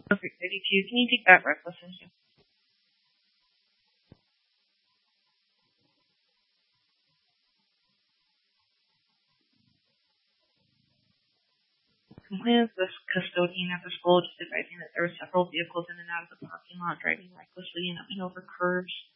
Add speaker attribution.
Speaker 1: Perfect. 32. Can you take that reckless into? Complained with the custodian at the school, just advising that there were several vehicles in and out of the parking lot driving recklessly and over curves.